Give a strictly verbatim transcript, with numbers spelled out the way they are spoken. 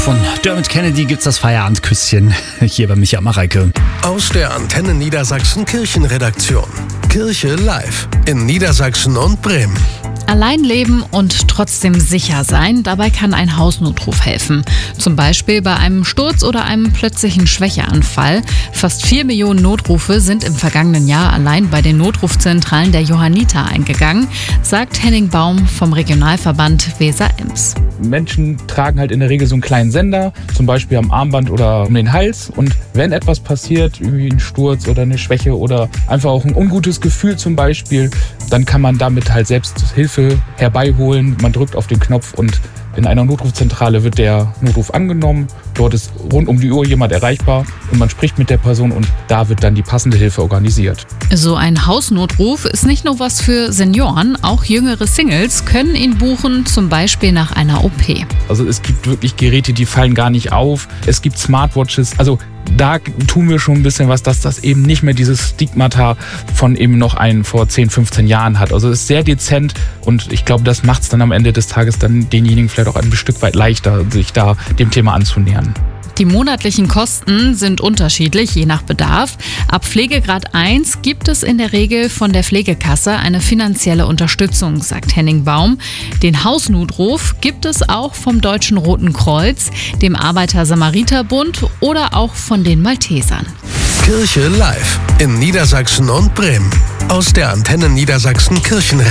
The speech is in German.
Von Dermot Kennedy gibt's das Feierabendküsschen hier bei Micha Mareike. Aus der Antenne Niedersachsen Kirchenredaktion. Kirche live in Niedersachsen und Bremen. Allein leben und trotzdem sicher sein, dabei kann ein Hausnotruf helfen. Zum Beispiel bei einem Sturz oder einem plötzlichen Schwächeanfall. Fast vier Millionen Notrufe sind im vergangenen Jahr allein bei den Notrufzentralen der Johanniter eingegangen, sagt Henning Baum vom Regionalverband Weser-Ems. Menschen tragen halt in der Regel so einen kleinen Sender, zum Beispiel am Armband oder um den Hals. Und wenn etwas passiert, irgendwie ein Sturz oder eine Schwäche oder einfach auch ein ungutes Gefühl zum Beispiel, dann kann man damit halt selbst Hilfe herbeiholen. Man drückt auf den Knopf und in einer Notrufzentrale wird der Notruf angenommen. Dort ist rund um die Uhr jemand erreichbar und man spricht mit der Person und da wird dann die passende Hilfe organisiert. So ein Hausnotruf ist nicht nur was für Senioren, auch jüngere Singles können ihn buchen, zum Beispiel nach einer O P. Also es gibt wirklich Geräte, die fallen gar nicht auf. Es gibt Smartwatches, also da tun wir schon ein bisschen was, dass das eben nicht mehr dieses Stigmata von eben noch einen vor zehn, fünfzehn Jahren hat. Also es ist sehr dezent und ich glaube, das macht es dann am Ende des Tages dann denjenigen vielleicht auch ein Stück weit leichter, sich da dem Thema anzunähern. Die monatlichen Kosten sind unterschiedlich, je nach Bedarf. Ab Pflegegrad eins gibt es in der Regel von der Pflegekasse eine finanzielle Unterstützung, sagt Henning Baum. Den Hausnotruf gibt es auch vom Deutschen Roten Kreuz, dem Arbeiter-Samariter-Bund oder auch von den Maltesern. Kirche live in Niedersachsen und Bremen. Aus der Antenne Niedersachsen Kirchenredaktion.